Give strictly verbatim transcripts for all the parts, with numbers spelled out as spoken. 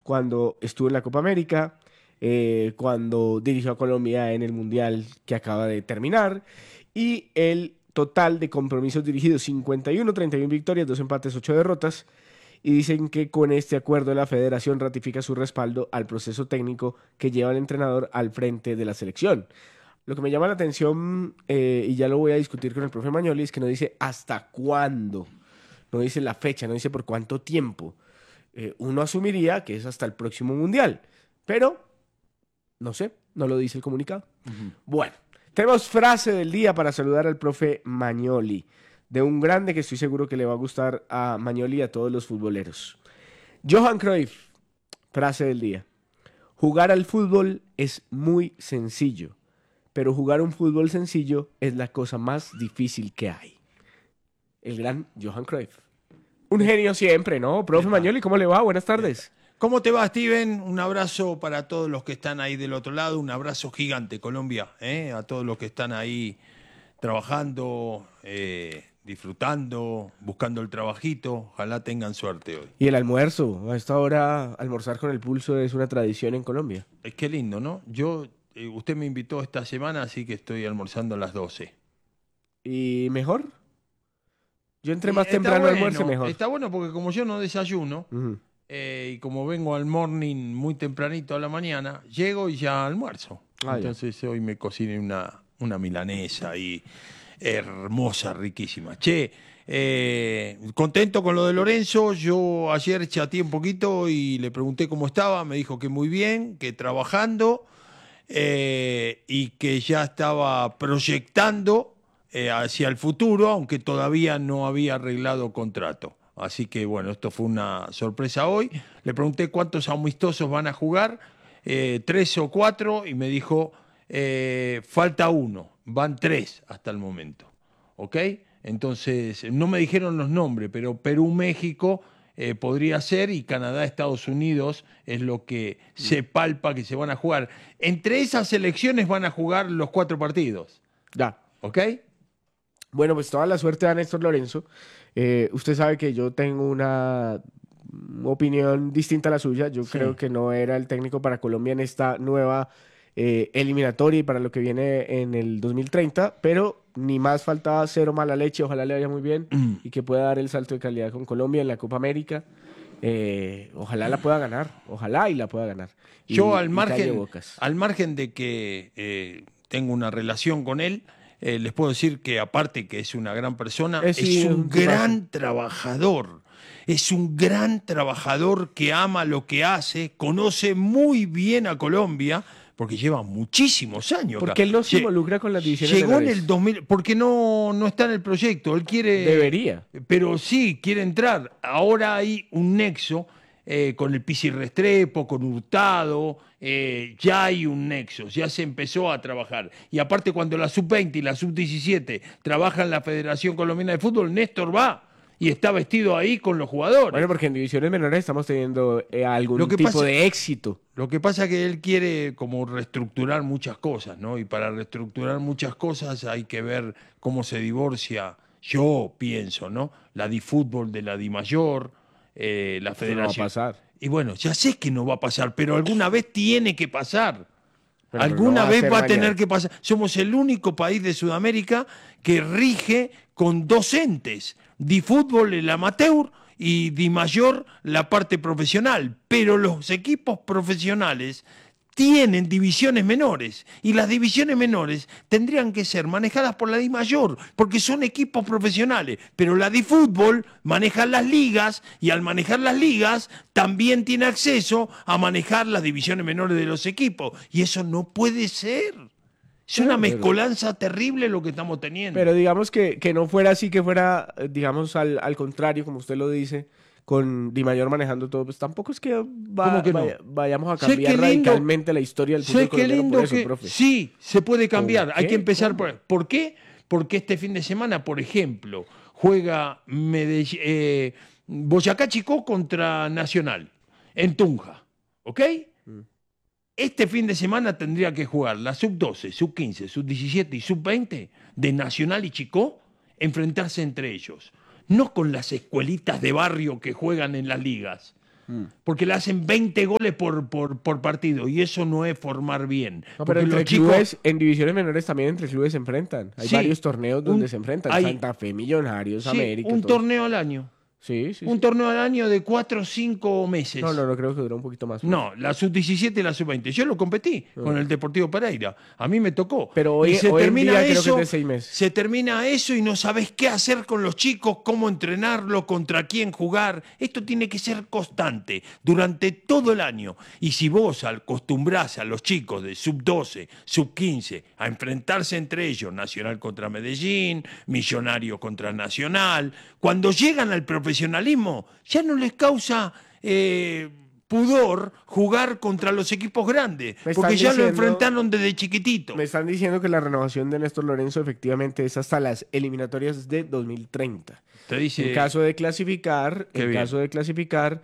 cuando estuvo en la Copa América, eh, cuando dirigió a Colombia en el Mundial que acaba de terminar, y el total de compromisos dirigidos, cincuenta y uno, treinta y una victorias, dos empates, ocho derrotas, y dicen que con este acuerdo la federación ratifica su respaldo al proceso técnico que lleva el entrenador al frente de la selección. Lo que me llama la atención, eh, y ya lo voy a discutir con el profe Magnoli, es que no dice hasta cuándo, no dice la fecha, no dice por cuánto tiempo. Eh, uno asumiría que es hasta el próximo Mundial, pero no sé, no lo dice el comunicado. Uh-huh. Bueno, tenemos frase del día para saludar al profe Magnoli, de un grande que estoy seguro que le va a gustar a Magnoli y a todos los futboleros. Johan Cruyff, frase del día. Jugar al fútbol es muy sencillo, pero jugar un fútbol sencillo es la cosa más difícil que hay. El gran Johan Cruyff. Un genio siempre, ¿no? Profe Magnoli, ¿cómo le va? Buenas tardes. ¿Cómo te va, Steven? Un abrazo para todos los que están ahí del otro lado. Un abrazo gigante, Colombia, ¿eh? A todos los que están ahí trabajando, eh, disfrutando, buscando el trabajito. Ojalá tengan suerte hoy. Y el almuerzo. A esta hora, almorzar con el pulso es una tradición en Colombia. Es que lindo, ¿no? Yo, eh, usted me invitó esta semana, así que estoy almorzando a las doce. ¿Y mejor? Yo entre más temprano bueno, almuerzo, mejor. Está bueno porque como yo no desayuno, uh-huh. eh, y como vengo al morning muy tempranito a la mañana, llego y ya almuerzo. Ah, Entonces ya. Hoy me cociné una, una milanesa y hermosa, riquísima. Che, eh, contento con lo de Lorenzo. Yo ayer chateé un poquito y le pregunté cómo estaba. Me dijo que muy bien, que trabajando eh, y que ya estaba proyectando Eh, hacia el futuro, aunque todavía no había arreglado contrato. Así que bueno, esto fue una sorpresa hoy. Le pregunté cuántos amistosos van a jugar, eh, tres o cuatro, y me dijo, eh, falta uno, van tres hasta el momento. ¿Ok? Entonces, no me dijeron los nombres, pero Perú, México eh, podría ser, y Canadá, Estados Unidos es lo que se palpa que se van a jugar. Entre esas selecciones van a jugar los cuatro partidos. Ya. ¿Ok? Bueno, pues toda la suerte a Néstor Lorenzo. Eh, usted sabe que yo tengo una opinión distinta a la suya. Yo sí. creo que no era el técnico para Colombia en esta nueva eh, eliminatoria y para lo que viene en el dos mil treinta, pero ni más faltaba, cero mala leche. Ojalá le vaya muy bien mm. y que pueda dar el salto de calidad con Colombia en la Copa América. Eh, ojalá la pueda ganar, ojalá y la pueda ganar. Y, yo al margen, al margen de que eh, tengo una relación con él, Eh, les puedo decir que aparte que es una gran persona, es, es un, un gran trabajador. Es un gran trabajador que ama lo que hace, conoce muy bien a Colombia, porque lleva muchísimos años. Porque él no se involucra con las divisiones Llegó menores. en el dos mil, porque no, no está en el proyecto. Él quiere... Debería. Pero sí, quiere entrar. Ahora hay un nexo eh, con el Pizzi Restrepo, con Hurtado. Eh, ya hay un nexo, ya se empezó a trabajar. Y aparte, cuando la sub veinte y la sub diecisiete trabajan en la Federación Colombiana de Fútbol, Néstor va y está vestido ahí con los jugadores. Bueno, porque en divisiones menores estamos teniendo eh, algún tipo pasa, de éxito. Lo que pasa es que él quiere como reestructurar muchas cosas, ¿no? Y para reestructurar muchas cosas hay que ver cómo se divorcia, yo pienso, ¿no? La DiFútbol de la DiMayor, eh, la Federación. Eso no va a pasar. Y bueno, ya sé que no va a pasar, pero alguna vez tiene que pasar. Pero alguna no va vez va a mañana. tener que pasar. Somos el único país de Sudamérica que rige con dos entes. DiFútbol, el amateur, y DiMayor, la parte profesional. Pero los equipos profesionales tienen divisiones menores, y las divisiones menores tendrían que ser manejadas por la DiMayor, porque son equipos profesionales, pero la DiFútbol maneja las ligas, y al manejar las ligas también tiene acceso a manejar las divisiones menores de los equipos, y eso no puede ser. Es una mezcolanza terrible lo que estamos teniendo. Pero digamos que, que no fuera así, que fuera, digamos, al, al contrario, como usted lo dice, con DiMayor manejando todo, pues tampoco es que, va, que no? vaya, vayamos a cambiar radicalmente la historia del fútbol colombiano por eso, que, profe. Sí, se puede cambiar. Hay que empezar por... ¿Por qué? Porque este fin de semana, por ejemplo, juega Medellín, eh, Boyacá Chicó contra Nacional, en Tunja, ¿ok? Mm. Este fin de semana tendría que jugar la sub doce, sub quince, sub diecisiete y sub veinte de Nacional y Chicó, enfrentarse entre ellos. No con las escuelitas de barrio que juegan en las ligas. Mm. Porque le hacen veinte goles por, por, por partido y eso no es formar bien. No, pero entre los clubes, chicos... en divisiones menores también entre clubes se enfrentan. Hay sí, varios torneos donde un, se enfrentan. hay, Santa Fe, Millonarios, sí, América. Un todos. torneo al año. Sí, sí, un sí. torneo al año de cuatro o cinco meses. No, no, no creo que dure un poquito más. Pues. No, la sub diecisiete y la sub veinte. Yo lo competí no. con el Deportivo Pereira. A mí me tocó. Pero hoy, y se hoy termina en día eso, creo que es de seis meses. Se termina eso y no sabes qué hacer con los chicos, cómo entrenarlo, contra quién jugar. Esto tiene que ser constante durante todo el año. Y si vos acostumbrás a los chicos de sub doce, sub quince a enfrentarse entre ellos, Nacional contra Medellín, Millonario contra Nacional, cuando llegan al profesionalismo ya no les causa eh, pudor jugar contra los equipos grandes, porque ya diciendo, lo enfrentaron desde chiquitito. Me están diciendo que la renovación de Néstor Lorenzo efectivamente es hasta las eliminatorias de dos mil treinta. Te dice, en caso de clasificar, en bien. caso de clasificar,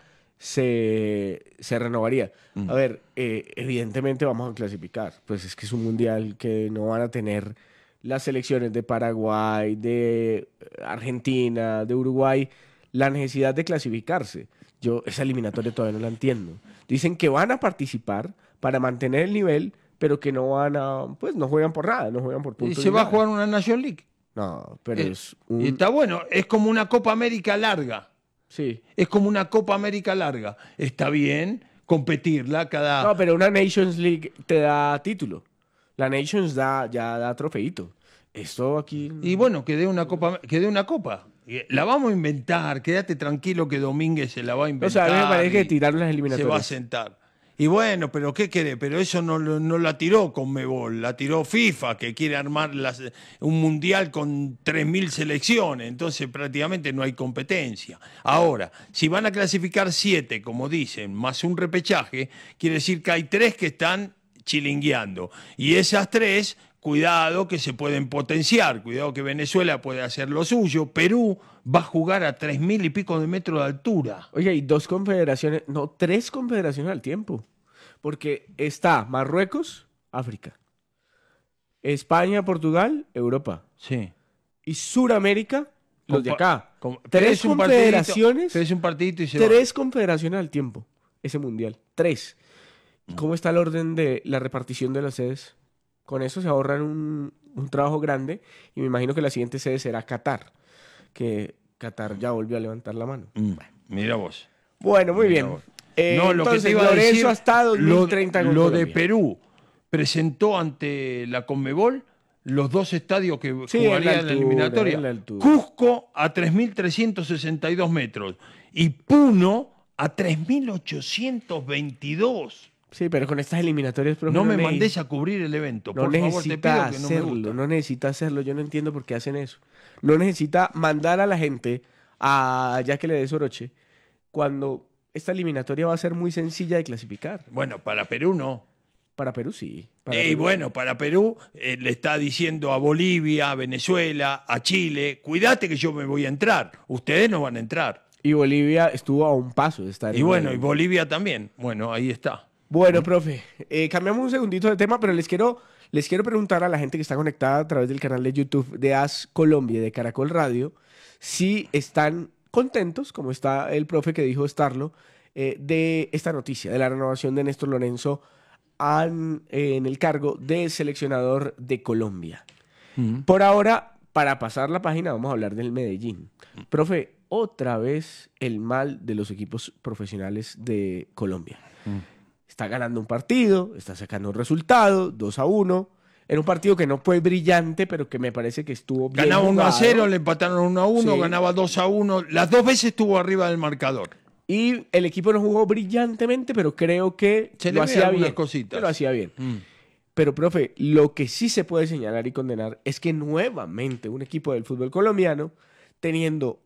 se, se renovaría. Mm. A ver, eh, evidentemente vamos a clasificar, pues es que es un mundial que no van a tener las selecciones de Paraguay, de Argentina, de Uruguay, la necesidad de clasificarse. Yo esa eliminatoria todavía no la entiendo. Dicen que van a participar para mantener el nivel, pero que no van a, pues no juegan por nada, no juegan por puntos. ¿Y se va nada. a jugar una Nation League? No, pero eh, es un... Y está bueno, es como una Copa América larga. Sí. Es como una Copa América larga. Está bien competirla cada... No, pero una Nations League te da título. La Nations da, ya da trofeito. Esto aquí... Y bueno, que dé una copa, que dé una copa. La vamos a inventar, quédate tranquilo que Domínguez se la va a inventar. O sea, a mí me parece que tiraron las eliminatorias. Se va a sentar. Y bueno, pero ¿qué querés? Pero eso no, no la tiró Conmebol, la tiró FIFA, que quiere armar las, un mundial con tres mil selecciones, entonces prácticamente no hay competencia. Ahora, si van a clasificar siete, como dicen, más un repechaje, quiere decir que hay tres que están chilingueando. Y esas tres... Cuidado que se pueden potenciar, cuidado que Venezuela puede hacer lo suyo, Perú va a jugar a tres mil y pico de metros de altura. Oye, hay dos confederaciones, no, tres confederaciones al tiempo, porque está Marruecos, África, España, Portugal, Europa. Sí. Y Suramérica, los de acá. Com tres confederaciones. Tres un partidito y se Tres va. confederaciones al tiempo, ese mundial, tres. ¿Y cómo está el orden de la repartición de las sedes? Con eso se ahorran un, un trabajo grande y me imagino que la siguiente sede será Qatar, que Qatar ya volvió a levantar la mano. Mm, mira vos. Bueno, muy mira bien. Vos. Eh, no, lo entonces, que te iba a Lorenzo decir, hasta dos mil treinta lo, lo de Perú presentó ante la Conmebol los dos estadios que sí, jugarían en la, altura, eliminatoria. En la Cusco a tres mil trescientos sesenta y dos metros y Puno a tres mil ochocientos veintidós. Sí, pero con estas eliminatorias... Profe, no me no mandés a cubrir el evento, no por favor, te pido hacerlo, que no me gusta. No necesita hacerlo, yo no entiendo por qué hacen eso. No necesita mandar a la gente a ya que le dé Soroche, cuando esta eliminatoria va a ser muy sencilla de clasificar. Bueno, para Perú no. Para Perú sí. Y eh, bueno, para Perú eh, le está diciendo a Bolivia, a Venezuela, a Chile, cuídate que yo me voy a entrar, ustedes no van a entrar. Y Bolivia estuvo a un paso de estar... Y bueno, y Bolivia también. Bueno, ahí está. Bueno, profe, eh, cambiamos un segundito de tema, pero les quiero, les quiero preguntar a la gente que está conectada a través del canal de YouTube de As Colombia y de Caracol Radio si están contentos, como está el profe que dijo estarlo, eh, de esta noticia, de la renovación de Néstor Lorenzo an, eh, en el cargo de seleccionador de Colombia. Uh-huh. Por ahora, para pasar la página, vamos a hablar del Medellín. Uh-huh. Profe, otra vez el mal de los equipos profesionales de Colombia. Uh-huh. Está ganando un partido, está sacando un resultado, dos a uno. Era un partido que no fue brillante, pero que me parece que estuvo bien Ganaba jugado. uno a cero, le empataron uno a uno, sí. Ganaba dos a uno. Las dos veces estuvo arriba del marcador. Y el equipo no jugó brillantemente, pero creo que se lo le hacía bien. Cositas. Lo hacía bien. Mm. Pero, profe, lo que sí se puede señalar y condenar es que nuevamente un equipo del fútbol colombiano, teniendo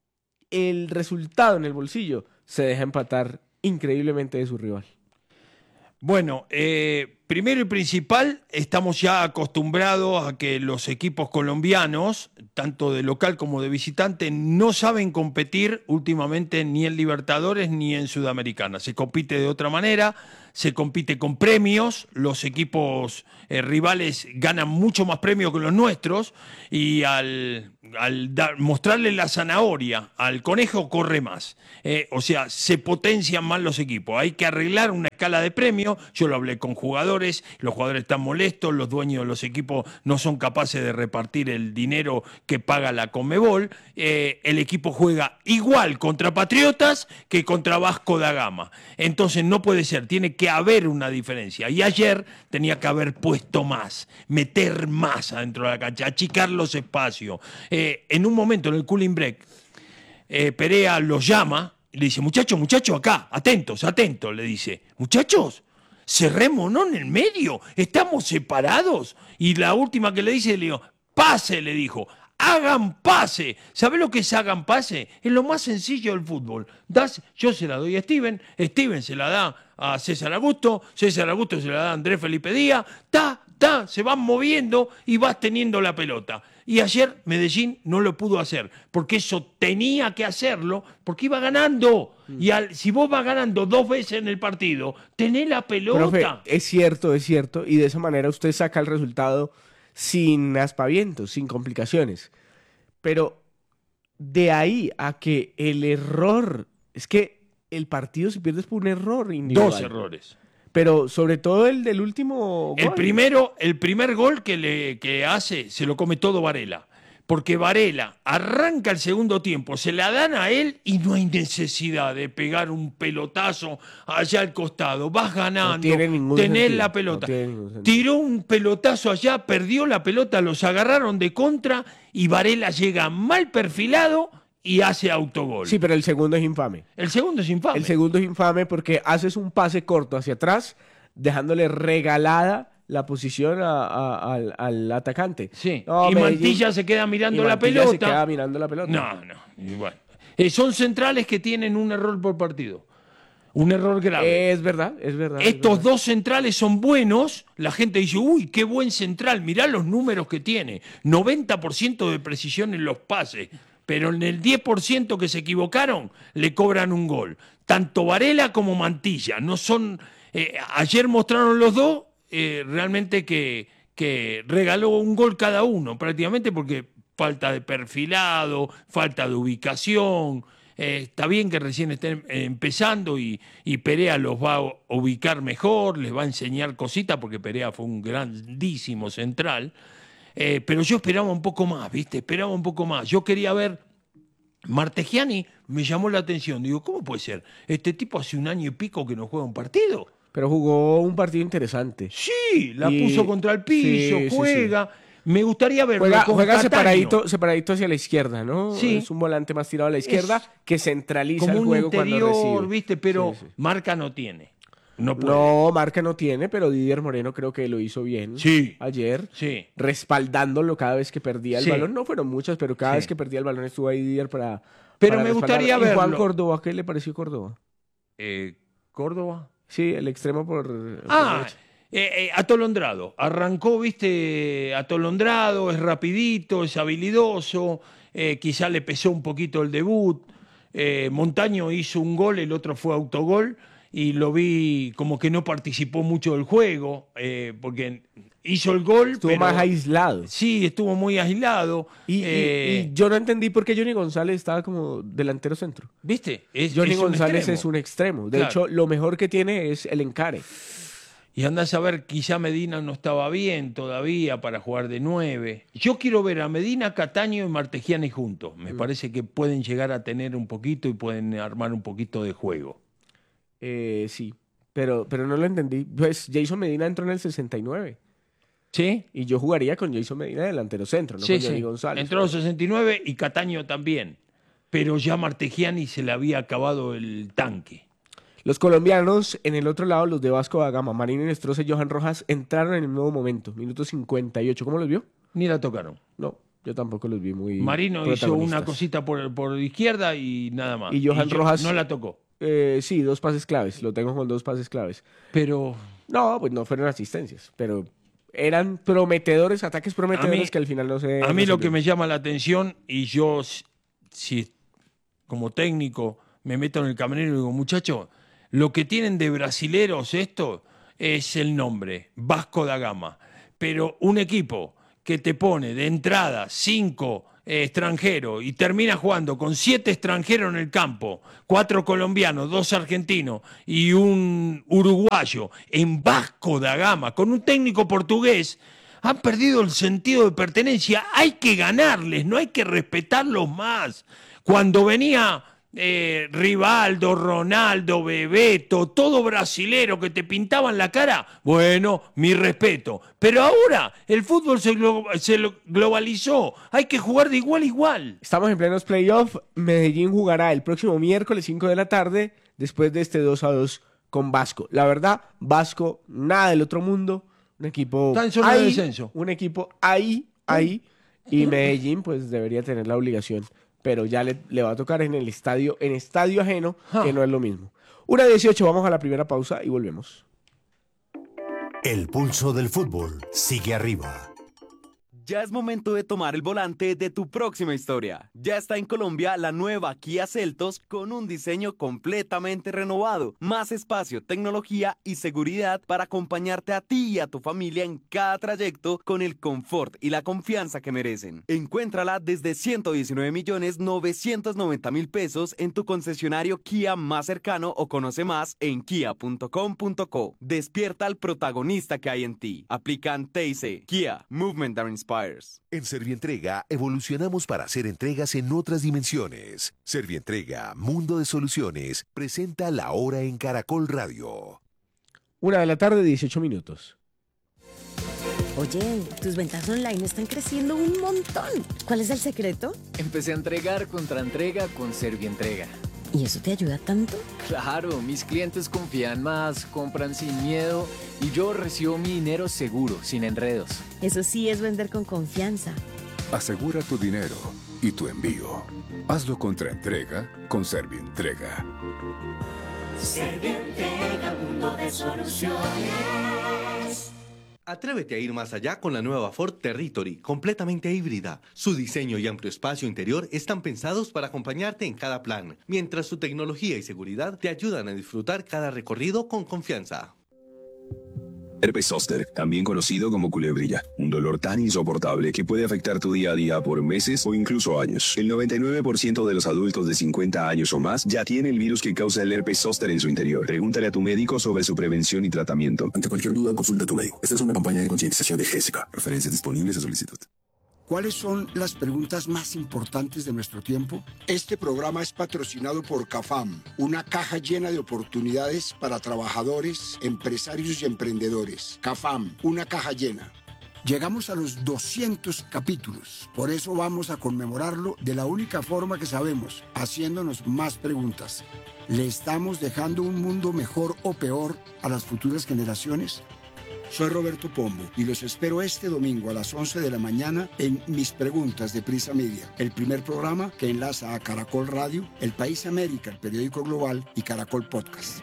el resultado en el bolsillo, se deja empatar increíblemente de su rival. Bueno, eh, primero y principal, estamos ya acostumbrados a que los equipos colombianos, tanto de local como de visitante, no saben competir últimamente ni en Libertadores ni en Sudamericana. Se compite de otra manera, se compite con premios, los equipos eh, rivales ganan mucho más premios que los nuestros y al, al dar, mostrarle la zanahoria al conejo corre más. Eh, o sea, se potencian más los equipos. Hay que arreglar una escala de premios. Yo lo hablé con jugadores, los jugadores están molestos, los dueños de los equipos no son capaces de repartir el dinero que paga la Conmebol. Eh, el equipo juega igual contra Patriotas que contra Vasco da Gama. Entonces no puede ser, tiene que haber una diferencia. Y ayer tenía que haber puesto más, meter más adentro de la cancha, achicar los espacios. Eh, en un momento, en el cooling break, eh, Perea los llama y le dice, muchachos, muchachos, acá, atentos, atentos, le dice, muchachos, cerrémonos en el medio, estamos separados. Y la última que le dice, le digo, pase, le dijo, hagan pase. ¿Sabés lo que es hagan pase? Es lo más sencillo del fútbol. Das, yo se la doy a Steven, Steven se la da a César Augusto, César Augusto se la da a Andrés Felipe Díaz, ta, ta, se van moviendo y vas teniendo la pelota. Y ayer Medellín no lo pudo hacer, porque eso tenía que hacerlo, porque iba ganando. Mm. Y al, si vos vas ganando dos veces en el partido, tenés la pelota. Profe, es cierto, es cierto, y de esa manera usted saca el resultado sin aspavientos, sin complicaciones. Pero de ahí a que el error, es que el partido se pierde por un error individual. Dos errores. Pero sobre todo el del último gol. El primero, el primer gol que, le, que hace, se lo come todo Varela. Porque Varela arranca el segundo tiempo, se la dan a él y no hay necesidad de pegar un pelotazo allá al costado. Vas ganando, no tiene ningún tenés sentido. la pelota. No tiró un pelotazo allá, perdió la pelota, los agarraron de contra y Varela llega mal perfilado y hace autogol. Sí, pero el segundo es infame. El segundo es infame. El segundo es infame porque haces un pase corto hacia atrás, dejándole regalada la posición a, a, al, al atacante. Sí. No, y Medellín, Mantilla se queda mirando y la Mantilla pelota. se queda mirando la pelota. No, no. Y bueno. Eh, son centrales que tienen un error por partido. Un error grave. Es verdad, es verdad. Estos es verdad. dos centrales son buenos. La gente dice, uy, qué buen central. Mirá los números que tiene. noventa por ciento de precisión en los pases. Pero en el diez por ciento que se equivocaron, le cobran un gol. Tanto Varela como Mantilla. No son. Eh, ayer mostraron los dos eh, realmente que, que regaló un gol cada uno, prácticamente porque falta de perfilado, falta de ubicación. Eh, está bien que recién estén eh, empezando y, y Perea los va a ubicar mejor, les va a enseñar cositas, porque Perea fue un grandísimo central. Eh, pero yo esperaba un poco más, ¿viste? Esperaba un poco más. Yo quería ver. Martegiani me llamó la atención. Digo, ¿cómo puede ser? Este tipo hace un año y pico que no juega un partido. Pero jugó un partido interesante. Sí, la y... puso contra el piso, sí, juega. Sí, sí. Me gustaría verlo juega, con juega Cataño. separadito, separadito hacia la izquierda, ¿no? Sí. Es un volante más tirado a la izquierda es que centraliza como el un juego interior, cuando recibe. ¿viste? Pero sí, sí. marca no tiene. No, puede. No, marca no tiene, pero Didier Moreno creo que lo hizo bien sí. ayer, sí. respaldándolo cada vez que perdía el sí. balón. No fueron muchas, pero cada sí. vez que perdía el balón estuvo ahí Didier para Pero para me gustaría y verlo. Juan Córdoba, ¿qué le pareció Córdoba? Eh, ¿Córdoba? Sí, el extremo por... Ah, por eh, eh, atolondrado. Arrancó, viste, atolondrado, es rapidito, es habilidoso, eh, quizá le pesó un poquito el debut. Eh, Montaño hizo un gol, el otro fue autogol, y lo vi como que no participó mucho del juego, eh, porque hizo el gol. Estuvo pero, más aislado. Sí, estuvo muy aislado. Y, eh, y, y yo no entendí por qué Johnny González estaba como delantero centro. ¿Viste? Es, Johnny es González un es un extremo. De claro. hecho, lo mejor que tiene es el encare. Y andás a ver, quizá Medina no estaba bien todavía para jugar de nueve. Yo quiero ver a Medina, Cataño y Martegiani juntos. Me mm. parece que pueden llegar a tener un poquito y pueden armar un poquito de juego. Eh, sí, pero, pero no lo entendí. Pues Jason Medina entró en el sesenta y nueve. ¿Sí? Y yo jugaría con Jason Medina delantero centro, no sí, con Johnny sí. González. Entró en el sesenta y nueve y Cataño también. Pero ya Martegiani se le había acabado el tanque. Los colombianos, en el otro lado, los de Vasco da Gama, Marino Inestrosa y Johan Rojas, entraron en el nuevo momento, minuto cincuenta y ocho. ¿Cómo los vio? Ni la tocaron. No, yo tampoco los vi muy Marino hizo una cosita por, por izquierda y nada más. Y Johan y Rojas no la tocó. Eh, sí, dos pases claves. Lo tengo con dos pases claves. Pero... No, pues no fueron asistencias, pero eran prometedores, ataques prometedores mí, que al final no se... A mí no lo que me llama la atención, y yo, si como técnico me meto en el camerino y digo, muchachos, lo que tienen de brasileros esto es el nombre, Vasco da Gama. Pero un equipo que te pone de entrada cinco eh, extranjeros y termina jugando con siete extranjeros en el campo, cuatro colombianos, dos argentinos y un uruguayo en Vasco da Gama, con un técnico portugués, han perdido el sentido de pertenencia. Hay que ganarles, no hay que respetarlos más. Cuando venía eh, Rivaldo, Ronaldo, Bebeto, todo brasilero que te pintaban la cara, bueno, mi respeto. Pero ahora el fútbol se, glo se globalizó, hay que jugar de igual a igual. Estamos en plenos playoffs. Medellín jugará el próximo miércoles cinco de la tarde, después de este dos a dos con Vasco. La verdad, Vasco, nada del otro mundo. Un equipo Está en zona ahí, de descenso. Un equipo ahí, ahí. Y Medellín, pues, debería tener la obligación. Pero ya le, le va a tocar en el estadio, en estadio ajeno, Ah. que no es lo mismo. una dieciocho, vamos a la primera pausa y volvemos. El pulso del fútbol sigue arriba. Ya es momento de tomar el volante de tu próxima historia. Ya está en Colombia la nueva Kia Seltos con un diseño completamente renovado, más espacio, tecnología y seguridad para acompañarte a ti y a tu familia en cada trayecto con el confort y la confianza que merecen. Encuéntrala desde ciento diecinueve millones novecientos noventa mil pesos en tu concesionario Kia más cercano o conoce más en kia punto com punto co. Despierta al protagonista que hay en ti. Aplican T I C. Kia, Movement that Inspires. En Servientrega evolucionamos para hacer entregas en otras dimensiones. Servientrega, Mundo de Soluciones, presenta La Hora en Caracol Radio. Una de la tarde, dieciocho minutos. Oye, tus ventas online están creciendo un montón. ¿Cuál es el secreto? Empecé a entregar contra entrega con Servientrega. ¿Y eso te ayuda tanto? Claro, mis clientes confían más, compran sin miedo y yo recibo mi dinero seguro, sin enredos. Eso sí es vender con confianza. Asegura tu dinero y tu envío. Hazlo contra entrega con Servientrega. Servientrega, mundo de soluciones. Atrévete a ir más allá con la nueva Ford Territory, completamente híbrida. Su diseño y amplio espacio interior están pensados para acompañarte en cada plan, mientras su tecnología y seguridad te ayudan a disfrutar cada recorrido con confianza. Herpes zóster, también conocido como culebrilla, un dolor tan insoportable que puede afectar tu día a día por meses o incluso años. El noventa y nueve por ciento de los adultos de cincuenta años o más ya tiene el virus que causa el herpes zóster en su interior. Pregúntale a tu médico sobre su prevención y tratamiento. Ante cualquier duda, consulta a tu médico. Esta es una campaña de concientización de Jessica. Referencias disponibles a solicitud. ¿Cuáles son las preguntas más importantes de nuestro tiempo? Este programa es patrocinado por CAFAM, una caja llena de oportunidades para trabajadores, empresarios y emprendedores. CAFAM, una caja llena. Llegamos a los doscientos capítulos, por eso vamos a conmemorarlo de la única forma que sabemos, haciéndonos más preguntas. ¿Le estamos dejando un mundo mejor o peor a las futuras generaciones? Soy Roberto Pombo y los espero este domingo a las once de la mañana en Mis Preguntas de Prisa Media, el primer programa que enlaza a Caracol Radio, El País América, el periódico global y Caracol Podcast.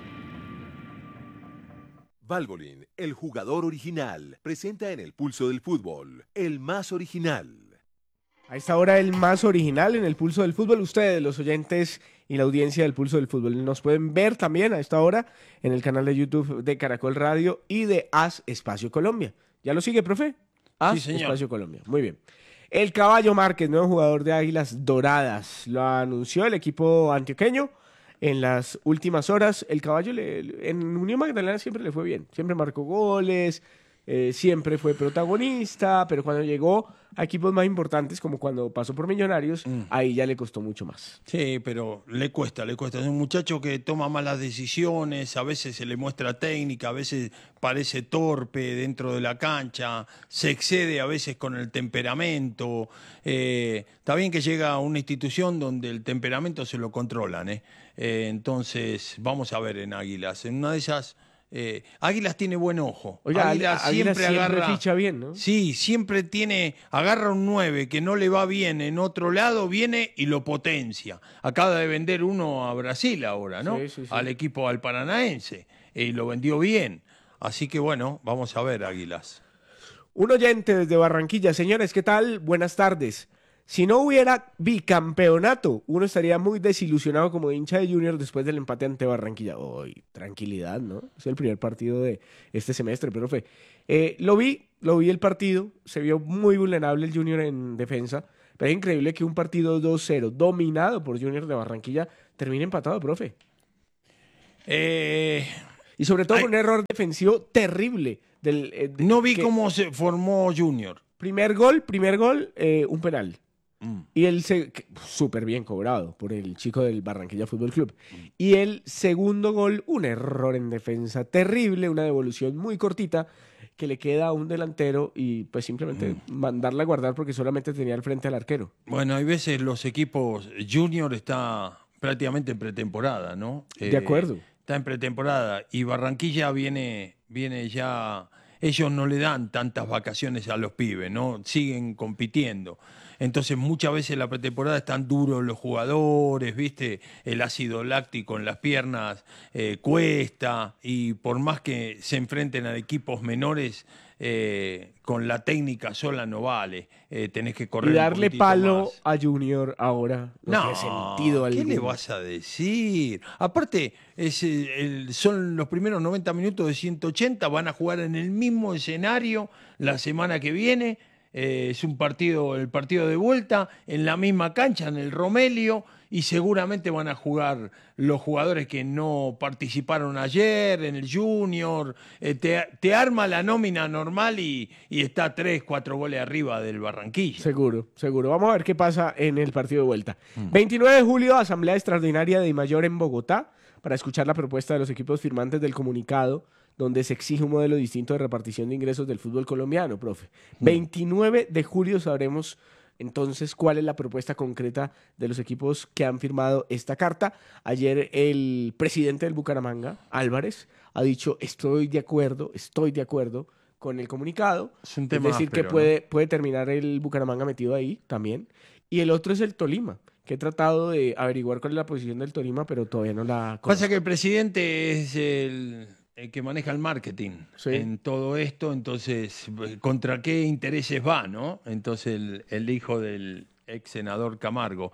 Valvoline, el jugador original, presenta en el pulso del fútbol, el más original. A esta hora el más original en el pulso del fútbol. Ustedes, los oyentes y la audiencia del pulso del fútbol, nos pueden ver también a esta hora en el canal de YouTube de Caracol Radio y de As Espacio Colombia. ¿Ya lo sigue, profe? As Sí, señor. Espacio Colombia. Muy bien. El Caballo Márquez, nuevo jugador de Águilas Doradas, lo anunció el equipo antioqueño en las últimas horas. El Caballo le, en Unión Magdalena siempre le fue bien, siempre marcó goles, eh, siempre fue protagonista, pero cuando llegó a equipos más importantes, como cuando pasó por Millonarios, mm. ahí ya le costó mucho más. Sí, pero le cuesta, le cuesta. Es un muchacho que toma malas decisiones, a veces se le muestra técnica, a veces parece torpe dentro de la cancha, se excede a veces con el temperamento. Eh, está bien que llega a una institución donde el temperamento se lo controlan, ¿eh? Eh, entonces, vamos a ver en Águilas. En una de esas Eh, Águilas tiene buen ojo. Oiga, Águilas, Águilas siempre siempre agarra. ficha bien, ¿no? Sí, siempre tiene. Agarra un nueve que no le va bien en otro lado, viene y lo potencia. Acaba de vender uno a Brasil ahora, ¿no? Sí, sí, sí. Al equipo al Paranaense. Y lo vendió bien. Así que bueno, vamos a ver, Águilas. Un oyente desde Barranquilla. Señores, ¿qué tal? Buenas tardes. Si no hubiera bicampeonato, uno estaría muy desilusionado como hincha de Junior después del empate ante Barranquilla. Uy, tranquilidad, ¿no? Es el primer partido de este semestre, profe. Eh, lo vi, lo vi el partido. Se vio muy vulnerable el Junior en defensa. Pero es increíble que un partido dos cero, dominado por Junior de Barranquilla, termine empatado, profe. Eh, y sobre todo hay... un error defensivo terrible. Del, eh, de, no vi que... cómo se formó Junior. Primer gol, primer gol, eh, un penal. Mm. Y el súper bien cobrado por el chico del Barranquilla Fútbol Club. Mm. Y el segundo gol, un error en defensa terrible, una devolución muy cortita que le queda a un delantero y pues simplemente mm. mandarla a guardar porque solamente tenía al frente al arquero. Bueno, hay veces los equipos Junior está prácticamente en pretemporada, ¿no? De eh, acuerdo. Está en pretemporada y Barranquilla viene, viene ya. Ellos no le dan tantas vacaciones a los pibes, ¿no? Siguen compitiendo. Entonces muchas veces la pretemporada están duros los jugadores, ¿viste? El ácido láctico en las piernas eh, cuesta y por más que se enfrenten a equipos menores, eh, con la técnica sola no vale. Eh, tenés que correr. Y darle un palo más. a Junior ahora no, no tiene sentido ¿qué alguno. le vas a decir? Aparte, es el, el, son los primeros noventa minutos de ciento ochenta, van a jugar en el mismo escenario la semana que viene. Eh, es un partido, el partido de vuelta, en la misma cancha, en el Romelio, y seguramente van a jugar los jugadores que no participaron ayer, en el Junior. Eh, te, te arma la nómina normal y, y está tres, cuatro goles arriba del Barranquilla. Seguro, seguro. Vamos a ver qué pasa en el partido de vuelta. Mm. veintinueve de julio, Asamblea Extraordinaria de Dimayor en Bogotá, para escuchar la propuesta de los equipos firmantes del comunicado donde se exige un modelo distinto de repartición de ingresos del fútbol colombiano, profe. Mm. veintinueve de julio sabremos entonces cuál es la propuesta concreta de los equipos que han firmado esta carta. Ayer el presidente del Bucaramanga, Álvarez, ha dicho estoy de acuerdo, estoy de acuerdo con el comunicado. Es un tema Es decir, áspero, que puede, ¿no? puede terminar el Bucaramanga metido ahí también. Y el otro es el Tolima, que he tratado de averiguar cuál es la posición del Tolima, pero todavía no la conozco. Pasa que el presidente es el... el que maneja el marketing sí. en todo esto, entonces, ¿contra qué intereses va, no? Entonces, el, el hijo del ex senador Camargo.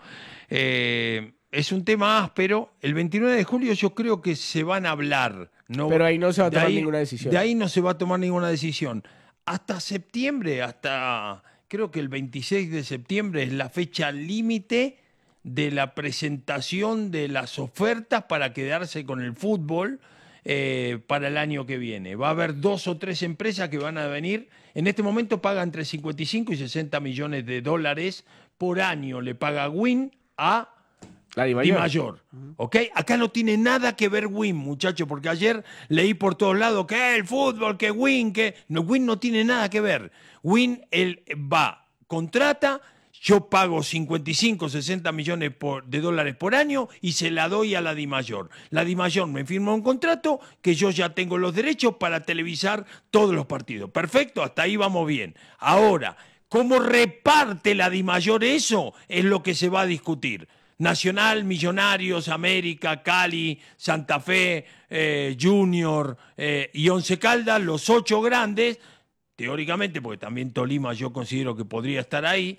Eh, es un tema áspero. El veintinueve de julio yo creo que se van a hablar. No, Pero ahí no se va a tomar ahí, ninguna decisión. De ahí no se va a tomar ninguna decisión. Hasta septiembre, hasta creo que el veintiséis de septiembre es la fecha límite de la presentación de las ofertas para quedarse con el fútbol. Eh, para el año que viene. Va a haber dos o tres empresas que van a venir. En este momento pagan entre cincuenta y cinco y sesenta millones de dólares por año. Le paga Win a la Dimayor. Dimayor. ¿Okay? Acá no tiene nada que ver Win, muchachos, porque ayer leí por todos lados que el fútbol, que Win, que... No, Win no tiene nada que ver. Win, él va, contrata... Yo pago cincuenta y cinco, sesenta millones por, de dólares por año y se la doy a la Dimayor. La Dimayor me firma un contrato que yo ya tengo los derechos para televisar todos los partidos. Perfecto, hasta ahí vamos bien. Ahora, ¿cómo reparte la Dimayor eso? Es lo que se va a discutir. Nacional, Millonarios, América, Cali, Santa Fe, eh, Junior eh, y Once Caldas, los ocho grandes, teóricamente, porque también Tolima yo considero que podría estar ahí,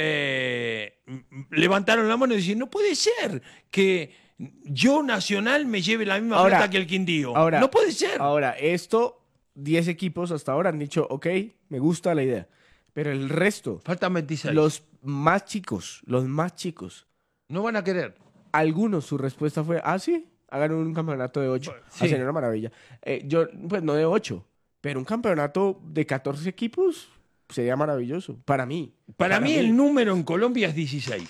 Eh, levantaron la mano y decían, no puede ser que yo Nacional me lleve la misma ahora, plata que el Quindío. Ahora, no puede ser. Ahora, esto, diez equipos hasta ahora han dicho, ok, me gusta la idea. Pero el resto, falta veintiséis. Los más chicos, los más chicos. No van a querer. Algunos, su respuesta fue, ah, sí, hagan un campeonato de ocho. Sí. Ah, sería una maravilla. Eh, yo, pues no de ocho, pero un campeonato de catorce equipos... sería maravilloso, para mí. Para, para mí, mí el número en Colombia es dieciséis.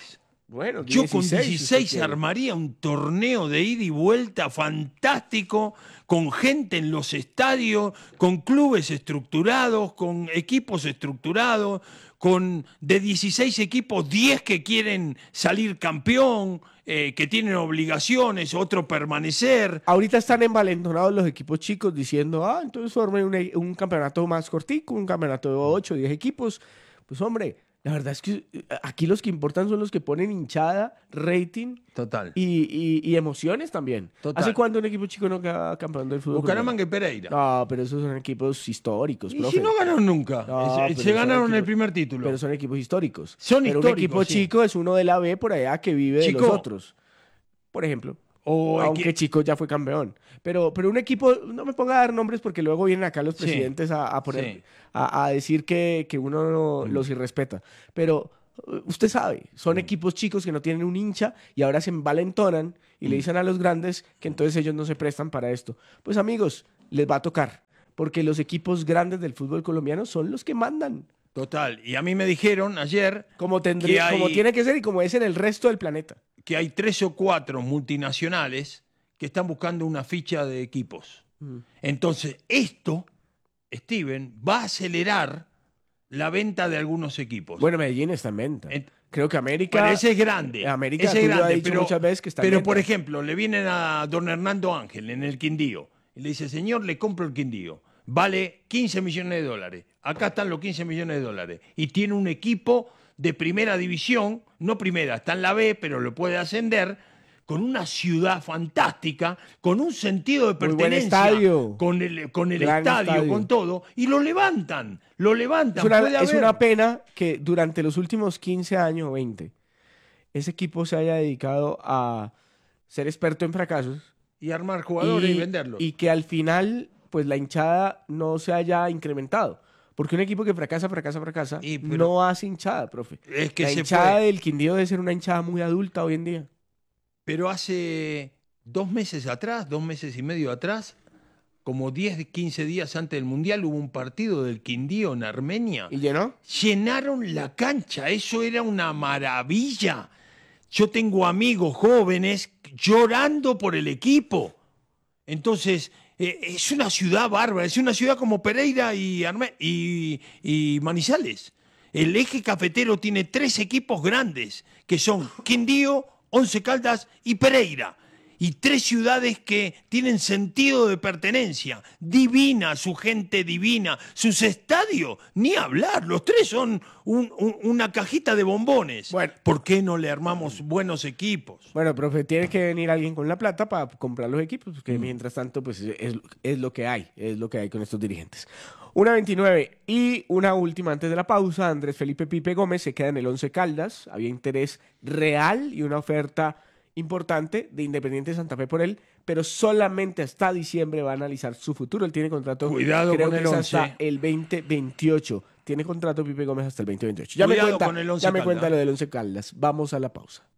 Bueno, Yo con dieciséis, dieciséis usted quiere. armaría un torneo de ida y vuelta fantástico, con gente en los estadios, con clubes estructurados, con equipos estructurados, con de dieciséis equipos, diez que quieren salir campeón, eh, que tienen obligaciones, otro permanecer. Ahorita están envalentonados los equipos chicos diciendo, ah, entonces formen un, un campeonato más cortico, un campeonato de ocho, diez equipos. Pues hombre, la verdad es que aquí los que importan son los que ponen hinchada, rating Total. y, y, y emociones también. Total. ¿Hace cuánto un equipo chico no queda campeón del fútbol? Bucaramanga y Pereira. No, pero esos son equipos históricos, Y profe. si no ganaron nunca, No, se, pero se son ganaron equipos- el primer título. Pero son equipos históricos. Son pero históricos, un equipo sí. chico es uno de la B por allá que vive de Chico. los otros. Por ejemplo. O Aunque equi- Chico ya fue campeón. Pero, pero un equipo, no me ponga a dar nombres porque luego vienen acá los Sí. presidentes a, a poner, Sí. a, a decir que, que uno no- los irrespeta. Pero uh, usted sabe, son equipos chicos que no tienen un hincha y ahora se envalentonan y le dicen a los grandes que entonces ellos no se prestan para esto. Pues amigos, les va a tocar. Porque los equipos grandes del fútbol colombiano son los que mandan. Total. Y a mí me dijeron ayer Como, tendría, que hay- como tiene que ser y como es en el resto del planeta. que hay tres o cuatro multinacionales que están buscando una ficha de equipos. Entonces, esto, Steven, va a acelerar la venta de algunos equipos. Bueno, Medellín está en venta. En- Creo que América... Bueno, ese es grande. América ese es tú lo has grande, dicho pero, muchas veces que está en pero venta. por ejemplo, le vienen a don Hernando Ángel en el Quindío y le dice, señor, le compro el Quindío. Vale quince millones de dólares. Acá están los quince millones de dólares. Y tiene un equipo de primera división, no primera, está en la B, pero lo puede ascender, con una ciudad fantástica, con un sentido de Muy buen pertenencia, estadio. con el, con el Gran estadio, estadio. con todo, y lo levantan, lo levantan. Es una, Puede es haber- una pena que durante los últimos quince años o veinte ese equipo se haya dedicado a ser experto en fracasos y armar jugadores y, venderlos. y que al final pues la hinchada no se haya incrementado. Porque un equipo que fracasa, fracasa, fracasa, Y, pero- no hace hinchada, profe. Es que la se hinchada fue. del Quindío debe ser una hinchada muy adulta hoy en día. Pero hace dos meses atrás, dos meses y medio atrás, como diez, quince días antes del Mundial, hubo un partido del Quindío en Armenia. ¿Y llenó? Llenaron la cancha, eso era una maravilla. Yo tengo amigos jóvenes llorando por el equipo. Entonces, eh, es una ciudad bárbara, es una ciudad como Pereira y, Arme- y, y Manizales. El eje cafetero tiene tres equipos grandes, que son Quindío, Once Caldas y Pereira. Y tres ciudades que tienen sentido de pertenencia. Divina, su gente divina. Sus estadios, ni hablar. Los tres son un- un- una cajita de bombones. Bueno. ¿Por qué no le armamos buenos equipos? Bueno, profe, tiene que venir alguien con la plata para comprar los equipos, Mm. porque mientras tanto, pues es, es lo que hay, es lo que hay con estos dirigentes. Una veintinueve y una última antes de la pausa. Andrés Felipe Pipe Gómez se queda en el Once Caldas. Había interés real y una oferta importante de Independiente Santa Fe por él, pero solamente hasta diciembre va a analizar su futuro. Él tiene contrato, Cuidado creo con que el es Once. hasta el veinte veintiocho. Tiene contrato Pipe Gómez hasta el veinte veintiocho. Ya me Cuidado cuenta, con el Once ya me Caldas. cuenta lo del Once Caldas. Vamos a la pausa.